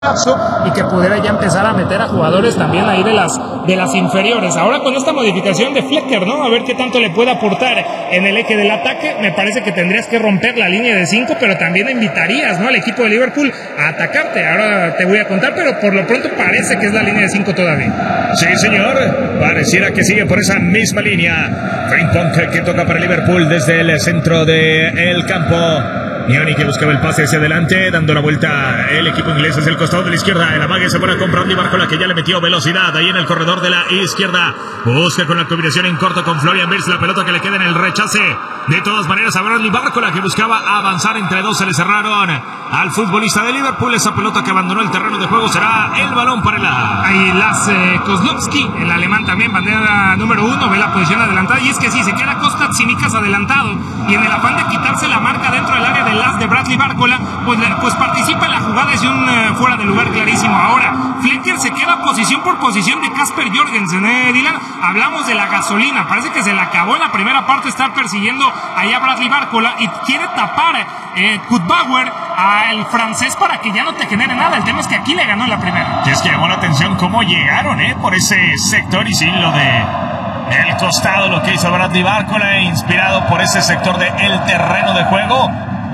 y que pudiera ya empezar a meter a jugadores también ahí de las inferiores. Ahora con esta modificación de Flecker, ¿no? A ver qué tanto le puede aportar en el eje del ataque. Me parece que tendrías que romper la línea de 5, pero también invitarías, ¿no?, al equipo de Liverpool a atacarte. Ahora te voy a contar, pero por lo pronto parece que es la línea de 5 todavía. Sí, señor. Pareciera que sigue por esa misma línea. Frimpong que toca para Liverpool desde el centro del campo. Nioni que buscaba el pase hacia adelante, dando la vuelta el equipo inglés hacia el costado de la izquierda. El amague se pone con Bradley Barcola, que ya le metió velocidad ahí en el corredor de la izquierda. Busca con la combinación en corto con Florian Wirtz, la pelota que le queda en el rechace. De todas maneras a Bradley Barcola, que buscaba avanzar entre dos, se le cerraron al futbolista de Liverpool. Esa pelota que abandonó el terreno de juego será el balón para ahí Kozlowski, el alemán también, bandera número 1, ve la posición adelantada. Y es que sí, se queda Costa Tsimikas adelantado, y en el afán de quitarse la marca dentro del área del as de Bradley Barcola, pues participa en la jugada. Es un fuera de lugar clarísimo. Ahora Flecker se queda posición por posición de Kasper Jorgensen, Dylan. Hablamos de la gasolina, parece que se le acabó en la primera parte estar persiguiendo allá a Bradley Barcola, y quiere tapar Kutbauer al francés para que ya no te genere nada. El tema es que aquí le ganó en la primera. Es que llamó la atención cómo llegaron por ese sector, y sí, lo de el costado, lo que hizo Bradley Barcola, inspirado por ese sector del terreno de juego,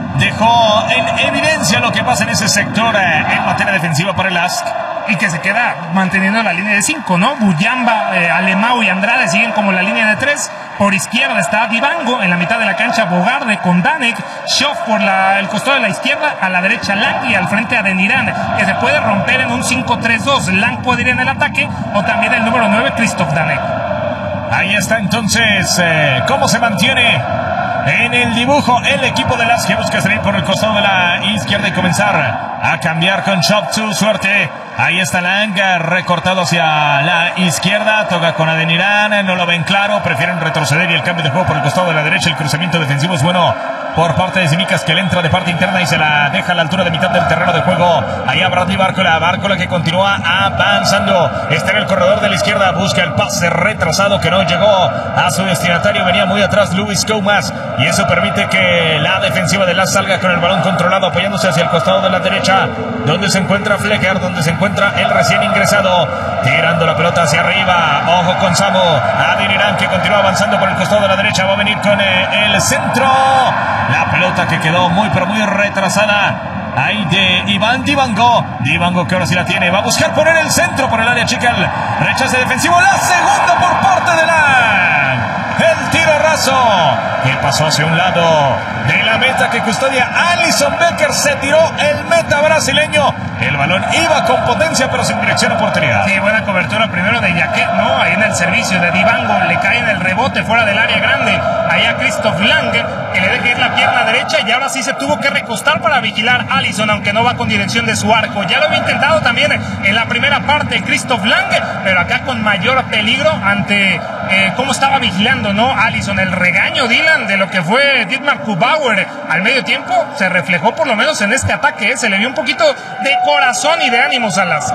dejó en evidencia lo que pasa en ese sector en materia defensiva para el ASC. Y que se queda manteniendo la línea de 5, ¿no? Buyamba, Alemão y Andrade siguen como la línea de 3. Por izquierda está Dibango, en la mitad de la cancha Bogarde con Danek, Schoff por el costado de la izquierda, a la derecha Lang y al frente Adeniran, que se puede romper en un 5-3-2. Lang puede ir en el ataque, o también el número 9, Christoph Danek. Ahí está entonces cómo se mantiene en el dibujo el equipo de las que busca salir por el costado de la izquierda y comenzar a cambiar con Schoff. Su suerte. Ahí está Lang, recortado hacia la izquierda, toca con Adeniran, no lo ven claro, prefieren retroceder, y el cambio de juego por el costado de la derecha. El cruzamiento defensivo es bueno por parte de Tsimikas, que le entra de parte interna y se la deja a la altura de mitad del terreno de juego. Ahí a Bradley Barcola que continúa avanzando, está en el corredor de la izquierda, busca el pase retrasado que no llegó a su destinatario. Venía muy atrás Luis Comas, y eso permite que la defensiva de las salga con el balón controlado, apoyándose hacia el costado de la derecha, donde se encuentra Flecker, donde se encuentra el recién ingresado, tirando la pelota hacia arriba. Ojo con Samo, Adeniran, que continúa avanzando por el costado de la derecha, va a venir con el centro. La pelota que quedó muy pero muy retrasada ahí de Iván Dibango, que ahora sí la tiene, va a buscar poner el centro por el área chica, el rechace defensivo, la segunda por parte de el tiro raso que pasó hacia un lado de la meta que custodia Alisson Becker. Se tiró el meta brasileño, el balón iba con potencia pero sin dirección a portería. Sí, buena cobertura primero de Jaquet, ¿no? Ahí en el servicio de Dibango, le cae en el rebote fuera del área grande ahí a Christoph Lang, que le deja ir la pierna derecha, y ahora sí se tuvo que recostar para vigilar a Alisson, aunque no va con dirección de su arco. Ya lo había intentado también en la primera parte Christoph Lang, pero acá con mayor peligro ante cómo estaba vigilando, ¿no? Alisson. El regaño, Dylan, de lo que fue Dietmar Kutbauer al medio tiempo se reflejó por lo menos en este ataque, se le vio un poquito de corazón y de ánimo, Salas.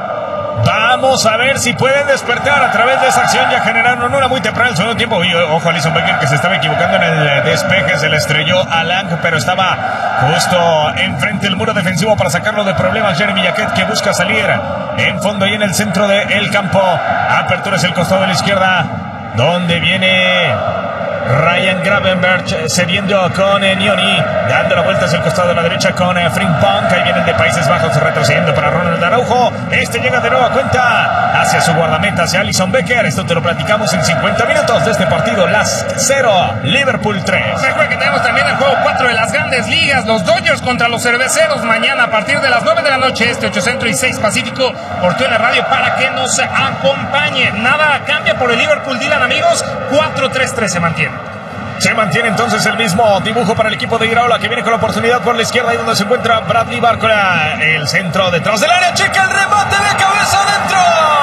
Vamos a ver si pueden despertar a través de esa acción. Ya generaron una muy temprana el segundo tiempo. Y ojo, Alisson Becker, que se estaba equivocando en el despeje, se le estrelló a Lang, pero estaba justo enfrente del muro defensivo para sacarlo de problemas. Jeremy Jaquet, que busca salir en fondo y en el centro del campo. Apertura es el costado de la izquierda, donde viene Ryan Gravenberch cediendo con Nioni, dando la vuelta hacia el costado de la derecha con Frimpong. Ahí vienen de Países Bajos, retrocediendo para Ronald Araujo. Este llega de nueva cuenta hacia su guardameta, hacia Alisson Becker. Esto te lo platicamos en 50 minutos de este partido. Las 0, Liverpool 3. Recuerda que tenemos también el juego 4 de las Grandes Ligas, los Dodgers contra los Cerveceros, mañana a partir de las 9 de la noche, 8 Centro y 6 Pacífico, por TUDN Radio, para que nos acompañe. Nada cambia por el Liverpool, Dylan, amigos. 4-3-3 se mantiene. Se mantiene entonces el mismo dibujo para el equipo de Iraola, que viene con la oportunidad por la izquierda, ahí donde se encuentra Bradley Barcola. El centro detrás del área chica, el remate de cabeza adentro.